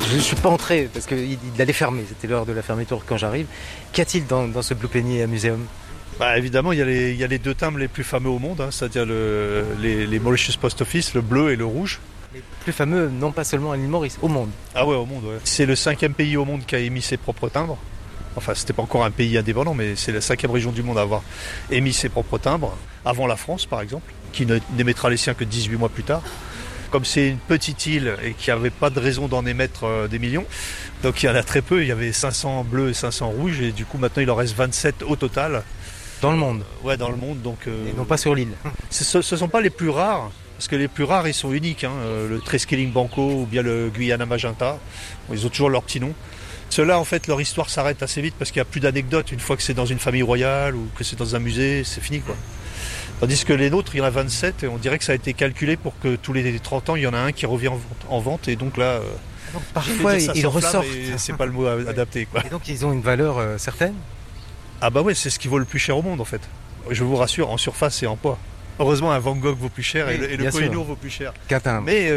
Je ne suis pas entré parce qu'il allait fermer, c'était l'heure de la fermeture quand j'arrive. Qu'y a-t-il dans ce Blue Penny Museum? Évidemment, il y a les deux timbres les plus fameux au monde, c'est-à-dire les Mauritius Post Office, le bleu et le rouge. Les plus fameux, non pas seulement à l'île Maurice, au monde. Ah ouais, au monde, ouais. C'est le 5e pays au monde qui a émis ses propres timbres. Enfin, c'était pas encore un pays indépendant, mais c'est la 5e région du monde à avoir émis ses propres timbres, avant la France par exemple, qui n'émettra les siens que 18 mois plus tard. Comme c'est une petite île et qu'il n'y avait pas de raison d'en émettre des millions, donc il y en a très peu, il y avait 500 bleus et 500 rouges, et du coup maintenant il en reste 27 au total. Dans le monde? Ouais, dans le monde. Donc, et non pas sur l'île. Ce ne sont pas les plus rares, parce que les plus rares ils sont uniques, le Treskiling Banco ou bien le Guyana Magenta, ils ont toujours leur petit nom. Ceux-là, en fait, leur histoire s'arrête assez vite parce qu'il n'y a plus d'anecdotes. Une fois que c'est dans une famille royale ou que c'est dans un musée, c'est fini, quoi. Tandis que les nôtres, il y en a 27 et on dirait que ça a été calculé pour que tous les 30 ans, il y en a un qui revient en vente. Et donc là, donc, parfois, ils ressortent. C'est pas le mot adapté, quoi. Et donc, ils ont une valeur certaine? Ah bah ouais, c'est ce qui vaut le plus cher au monde, en fait. Je vous rassure, en surface et en poids. Heureusement, un Van Gogh vaut plus cher, oui, et le Koh-i-Noor vaut plus cher. Mais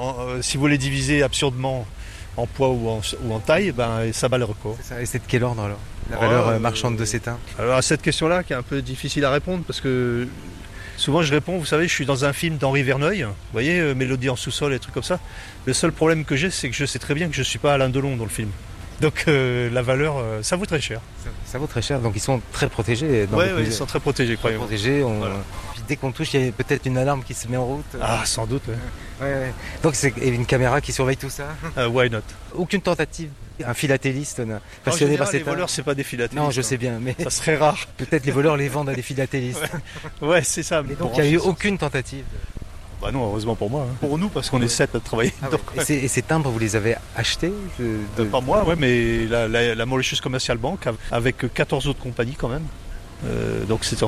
si vous les divisez absurdement en poids ou en taille, ça bat le record. C'est ça. Et c'est de quel ordre alors, la valeur marchande de ces timbres? Alors à cette question-là, qui est un peu difficile à répondre, parce que souvent je réponds, vous savez, je suis dans un film d'Henri Verneuil, vous voyez, Mélodie en sous-sol et des trucs comme ça. Le seul problème que j'ai, c'est que je sais très bien que je ne suis pas Alain Delon dans le film. Donc la valeur, ça vaut très cher. Ça vaut très cher, donc ils sont très protégés. Oui, ils sont très protégés, croyez-moi. Voilà. Puis dès qu'on touche, il y a peut-être une alarme qui se met en route. Ah, sans doute, ouais. Ouais. Donc c'est une caméra qui surveille tout ça. Why not? Aucune tentative. Un philatéliste passionné par ces timbres. Les voleurs, c'est pas des philatélistes. Non, je sais bien, mais ça serait rare. Peut-être les voleurs les vendent à des philatélistes. Ouais, c'est ça. Et donc il n'y a eu aucune tentative. Bah non, heureusement pour moi. Pour nous, parce qu'on est 7 à travailler. Et ces timbres, vous les avez achetés Pas moi, ouais, mais la Mauritius Commercial Bank, avec 14 autres compagnies quand même. Donc c'était en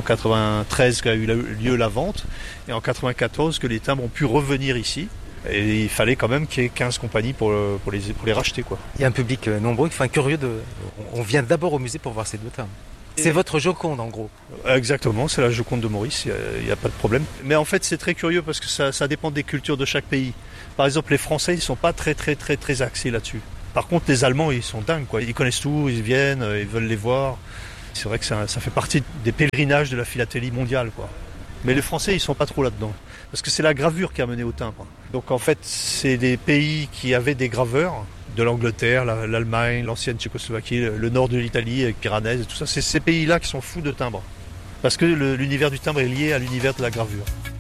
93 qu'a eu lieu la vente, et en 94 que les timbres ont pu revenir ici. Et il fallait quand même qu'il y ait 15 compagnies pour les racheter, quoi. Il y a un public nombreux, curieux. On vient d'abord au musée pour voir ces deux timbres. C'est votre Joconde en gros. Exactement, c'est la Joconde de Maurice, il n'y a pas de problème. Mais en fait c'est très curieux parce que ça dépend des cultures de chaque pays. Par exemple les Français ils ne sont pas très axés là-dessus. Par contre les Allemands ils sont dingues, quoi. Ils connaissent tout, ils viennent, ils veulent les voir. C'est vrai que ça fait partie des pèlerinages de la philatélie mondiale, quoi. Mais les Français ils ne sont pas trop là-dedans. Parce que c'est la gravure qui a mené au timbre. Donc en fait c'est des pays qui avaient des graveurs, de l'Angleterre, l'Allemagne, l'ancienne Tchécoslovaquie, le nord de l'Italie, avec Piranèse et tout ça. C'est ces pays-là qui sont fous de timbre. Parce que l'univers du timbre est lié à l'univers de la gravure.